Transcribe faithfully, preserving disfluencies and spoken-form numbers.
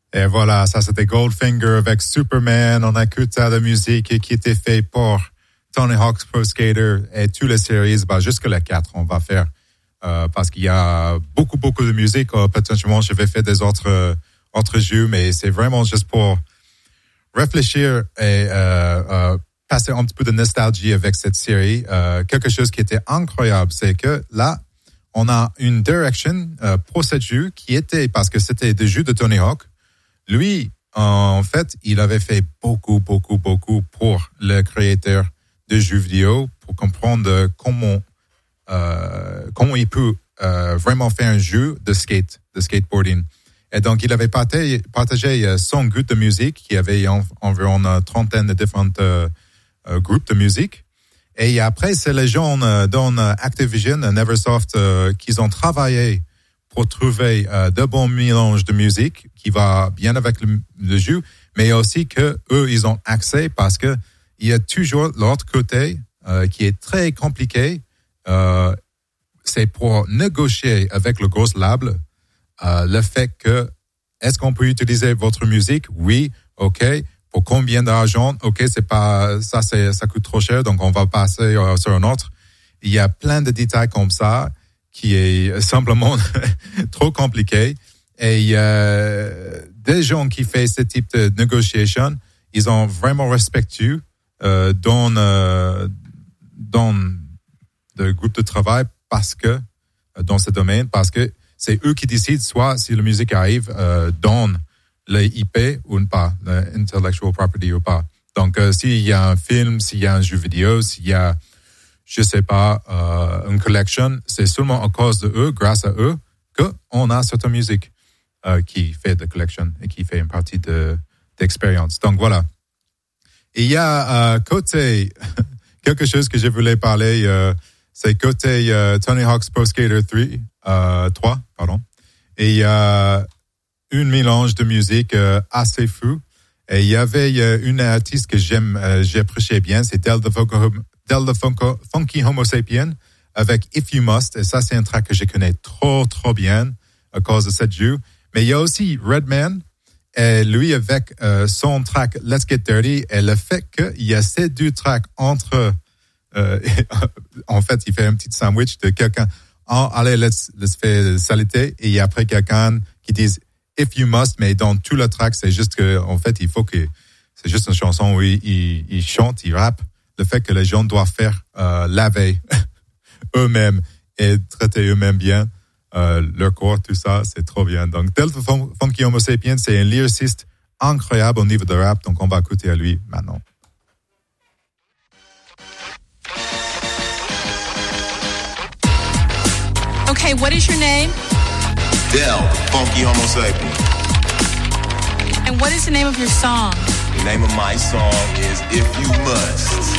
Et voilà, ça c'était Goldfinger avec Superman. On a écouté de musique qui était fait pour Tony Hawk's Pro Skater et toutes les séries. Bah, jusque la quatre, on va faire. Euh, parce qu'il y a beaucoup, beaucoup de musique. Euh, potentiellement, je vais faire des autres, euh, autres jeux, mais c'est vraiment juste pour réfléchir et euh, euh, passer un petit peu de nostalgie avec cette série. Euh, quelque chose qui était incroyable, c'est que là, on a une direction euh, pour cette jeu qui était, parce que c'était des jeux de Tony Hawk. Lui, en fait, il avait fait beaucoup, beaucoup, beaucoup pour le créateur de jeux vidéo pour comprendre comment, euh, comment il peut euh, vraiment faire un jeu de skate, de skateboarding. Et donc, il avait partagé, partagé son goût de musique. Il y avait en, environ une trentaine de différents euh, euh, groupes de musique. Et après, c'est les gens euh, dans Activision, Neversoft, euh, qui ont travaillé pour trouver euh, de bons mélanges de musique qui va bien avec le, le jeu, mais aussi que eux ils ont accès parce que il y a toujours l'autre côté euh, qui est très compliqué. Euh, c'est pour négocier avec le gros label euh, le fait que est-ce qu'on peut utiliser votre musique? Oui, ok. Pour combien d'argent? Ok, c'est pas ça, c'est ça coûte trop cher, donc on va passer euh, sur un autre. Il y a plein de détails comme ça qui est simplement trop compliqué. Et il y a des gens qui font ce type de négociation, ils ont vraiment respecté euh, dans euh, dans le groupe de travail parce que dans ce domaine, parce que c'est eux qui décident soit si la musique arrive euh, dans les I P ou pas, l'intellectual property ou pas. Donc euh, s'il y a un film, s'il y a un jeu vidéo, s'il y a je sais pas, euh, une collection, c'est seulement à cause de eux, grâce à eux, qu'on a cette musique euh, qui fait de collection et qui fait une partie de d'expérience. Donc voilà. Et il y a euh, côté quelque chose que je voulais parler, euh, c'est côté euh, Tony Hawk's Pro Skater trois, euh, trois, pardon. Et il y a une mélange de musique euh, assez fou. Et il y avait euh, une artiste que j'aime, euh, j'appréciais bien, c'est Del the Funko, Del the Funko, Funky Homo Sapien avec If You Must. Et ça, c'est un track que je connais trop, trop bien à cause de cette jeu. Mais il y a aussi Redman, et lui avec euh, son track Let's Get Dirty, et le fait qu'il y a ces deux tracks entre, euh, en fait, il fait un petit sandwich de quelqu'un, oh, allez, let's, let's faire saleté, et après quelqu'un qui dit If You Must, mais dans tout le track, c'est juste que, en fait, il faut que, c'est juste une chanson où il, il, il chante, il rappe, le fait que les gens doivent faire, euh, laver eux-mêmes et traiter eux-mêmes bien, euh, leur corps, tout ça, c'est trop bien. Donc, Del the Funky Homo Sapien, c'est un lyriciste incroyable au niveau de rap, donc on va écouter à lui maintenant. Okay, what is your name? Del, Funky Homo Sapien. And what is the name of your song? The name of my song is If You Must.